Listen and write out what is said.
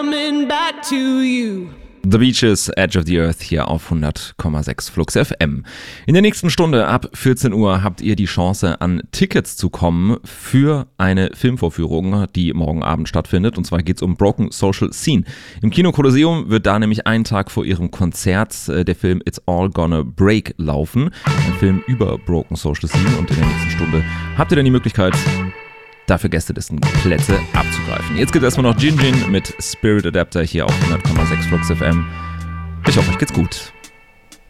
Coming back to you. The Beaches, Edge of the Earth hier auf 100,6 Flux FM. In der nächsten Stunde ab 14 Uhr habt ihr die Chance, an Tickets zu kommen für eine Filmvorführung, die morgen Abend stattfindet. Und zwar geht es um Broken Social Scene. Im Kino Kolosseum wird da nämlich einen Tag vor ihrem Konzert der Film It's All Gonna Break laufen. Ein Film über Broken Social Scene. Und in der nächsten Stunde habt ihr dann die Möglichkeit, dafür Gästelistenplätze abzugreifen. Jetzt gibt es erstmal noch Jin mit Spirit Adapter hier auf 100,6 Flux FM. Ich hoffe, euch geht's gut.